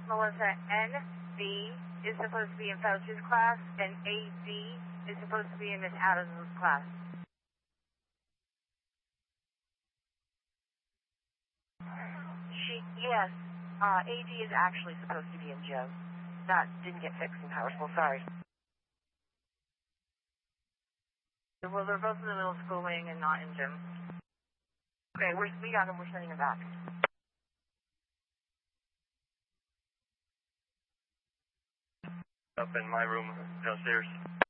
Melissa, NB is supposed to be in Fauci's class, and AD is supposed to be in Miss Adams' class. Yes, AD is actually supposed to be in Joe. That didn't get fixed in PowerSchool, sorry. Well, they're both in the middle school wing and not in gym. Okay, we got them, we're sending them back. Up in my room downstairs.